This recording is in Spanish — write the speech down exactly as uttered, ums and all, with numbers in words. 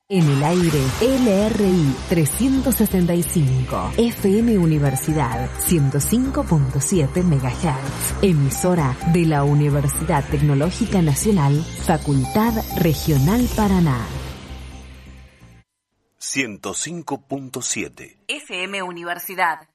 En el aire, L R I trescientos sesenta y cinco, F M Universidad ciento cinco punto siete megahertz, emisora de la Universidad Tecnológica Nacional, Facultad Regional Paraná. ciento cinco punto siete F M Universidad.